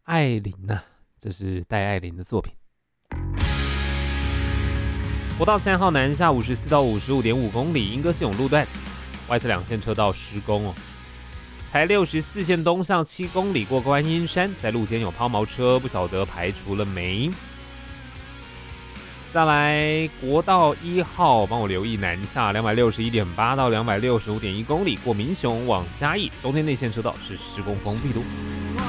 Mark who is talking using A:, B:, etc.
A: 艾琳啊，这是戴爱玲的作品。国道3号南下54到55.5公里，莺歌系统路段外侧2线车道施工哦。台64线东向7公里过观音山，在路肩有抛锚车，不晓得排除了没。再来国道1号，帮我留意南下261.8到265.1公里过民雄往嘉义，中间内线车道是施工封闭路。